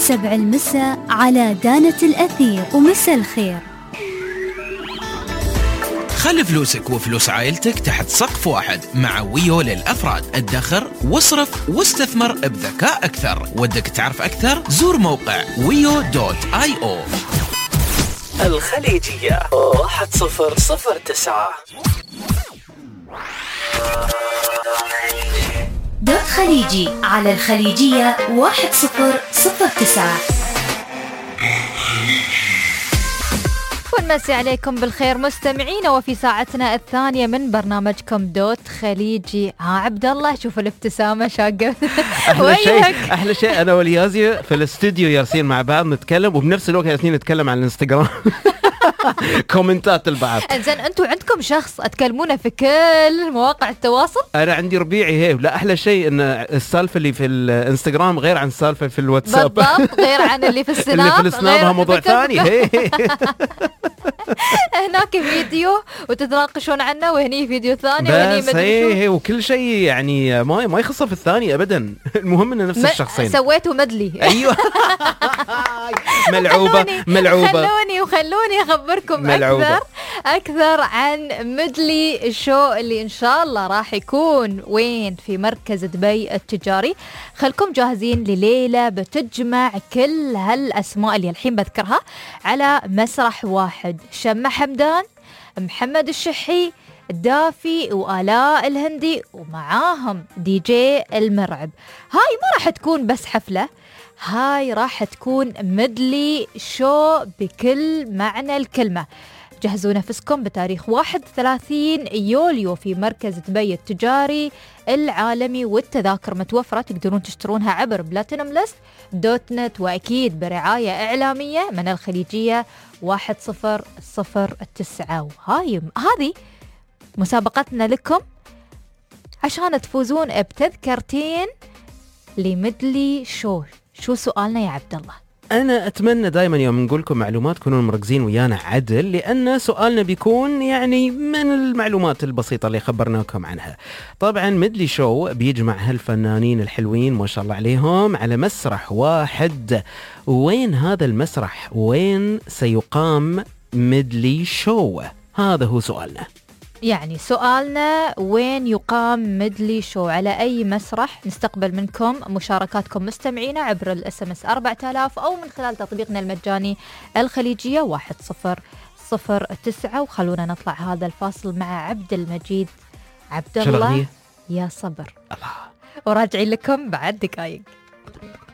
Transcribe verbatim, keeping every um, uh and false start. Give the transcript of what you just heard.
سبع المساء على دانة الأثير. ومساء الخير. خلي فلوسك وفلوس عائلتك تحت سقف واحد مع ويو للأفراد. ادخر واصرف واستثمر بذكاء أكثر. ودك تعرف أكثر؟ زور موقع ويو دوت آي أو. الخليجية واحد صفر صفر تسعة. دوت خليجي على الخليجية واحد صفر صفر تسعة. ونمسي عليكم بالخير مستمعينا، وفي ساعتنا الثانية من برنامجكم دوت خليجي. ها عبد الله، شوف الابتسامة شاقة. أحلى شيء أحلى شيء أنا واليازي في الاستوديو جالسين مع بعض نتكلم، وبنفس الوقت جالسين نتكلم عن الانستغرام. كومنتات البعض. انزين انتوا عندكم شخص تكلمونه في كل مواقع التواصل؟ انا عندي ربيعي هي. لا احلى شيء ان السالفه اللي في الانستغرام غير عن السالفه في الواتساب. بالضبط، غير عن اللي في السناب. اللي في السناب ها موضوع ثاني. هناك فيديو وتتناقشون عنه، وهني فيديو ثاني، وهني بس هي وكل شيء يعني ما ما يخص في الثاني ابدا. المهم انه نفس الشخصين. سويتوا مدلي. ايوه. ملعوبه ملعوبه. خلوني وخلوني اخبركم ملعوبة. اكثر اكثر عن مدلي شو اللي ان شاء الله راح يكون وين في مركز دبي التجاري. خلكم جاهزين لليله بتجمع كل هالاسماء اللي الحين بذكرها على مسرح واحد. شمة حمدان، محمد الشحي، دافي، وآلاء الهندي، ومعاهم دي جي المرعب. هاي ما راح تكون بس حفلة، هاي راح تكون مدلي شو بكل معنى الكلمة. جهزوا نفسكم بتاريخ واحد وثلاثين يوليو في مركز دبي التجاري العالمي، والتذاكر متوفرة تقدرون تشترونها عبر بلاتينوم ليست دوت نت، وأكيد برعاية إعلامية من الخليجية واحد صفر صفر تسعة. وهاي هذه مسابقتنا لكم عشان تفوزون بتذكرتين لمدلي شو. شو سؤالنا يا عبد الله؟ أنا أتمنى دائما يوم نقول لكم معلومات تكونون مركزين ويانا عدل، لأن سؤالنا بيكون يعني من المعلومات البسيطة اللي خبرناكم عنها. طبعا مدلي شو بيجمع هالفنانين الحلوين ما شاء الله عليهم على مسرح واحد. وين هذا المسرح؟ وين سيقام مدلي شو؟ هذا هو سؤالنا. يعني سؤالنا وين يقام مدلي شو، على أي مسرح. نستقبل منكم مشاركاتكم مستمعينا عبر الاس ام اس أربعة آلاف أو من خلال تطبيقنا المجاني الخليجية واحد صفر صفر تسعة. وخلونا نطلع هذا الفاصل مع عبد المجيد. عبد الله يا صبر الله، وراجعين لكم بعد دقايق.